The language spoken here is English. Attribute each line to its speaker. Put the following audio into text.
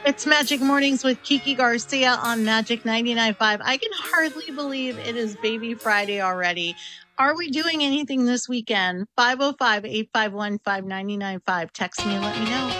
Speaker 1: It's Magic Mornings with Kiki Garcia on Magic 99.5. I can hardly believe it is Baby Friday already. Are we doing anything this weekend? 505-851-5995. Text me and let me know.